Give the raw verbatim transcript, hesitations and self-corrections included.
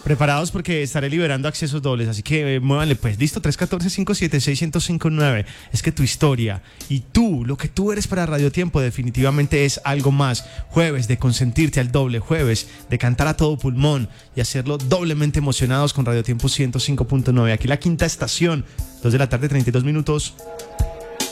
Preparados porque estaré liberando accesos dobles, así que eh, muévanle pues. Listo, tres uno cuatro, cinco siete seis, uno cero cinco nueve. Es que tu historia y tú, lo que tú eres para Radio Tiempo definitivamente es algo más. Jueves de consentirte al doble, jueves de cantar a todo pulmón y hacerlo doblemente emocionados con Radio Tiempo ciento cinco punto nueve. Aquí la quinta estación, dos de la tarde, treinta y dos minutos.